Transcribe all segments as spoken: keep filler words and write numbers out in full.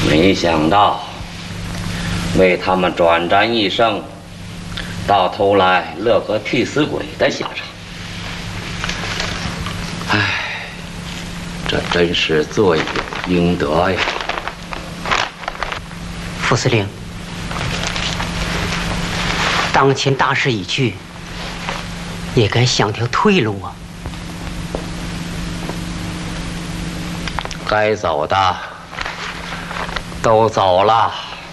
没想到为他们转战一生，到头来乐个替死鬼的下场。唉，这真是罪有应得呀！ 副司令，当前大势已去，也该想条退路啊！ 该走的都走了，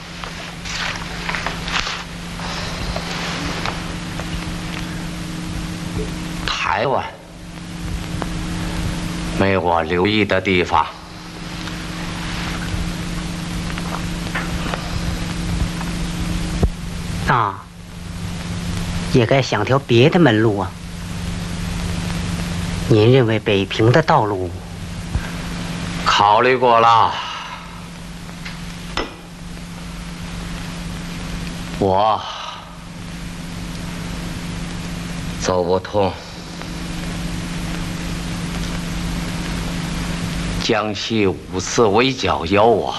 台湾没我留意的地方。 那也该想条别的门路啊！您认为北平的道路？ 考虑过了，我走不通。江西五次围剿有我，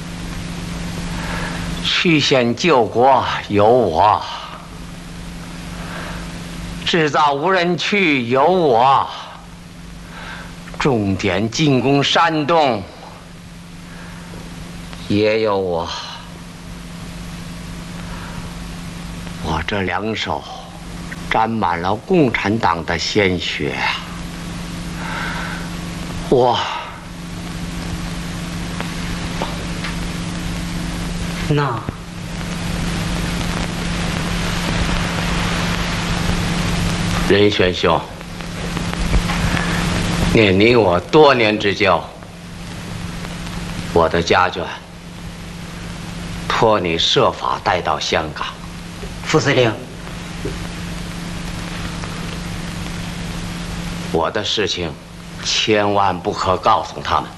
曲线救国有我，制造无人区有我，重点进攻山东也有我。我这两手沾满了共产党的鲜血啊！我那任玄兄，念你我多年之交，我的家眷托你设法带到香港。 副司令， 我的事情千万不可告诉他们。